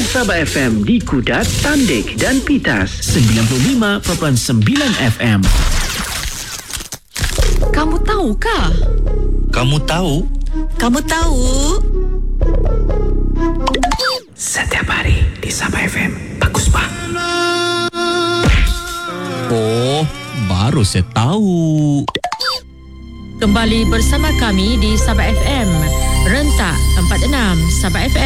Sabah FM di Kudat, Tandik dan Pitas. 95.9 FM. Kamu tahukah? Kamu tahu? Kamu tahu? Setiap hari di Sabah FM. Bagus, Pak. Oh, baru saya tahu. Kembali bersama kami di Sabah FM. Rentak 46 Sabah FM.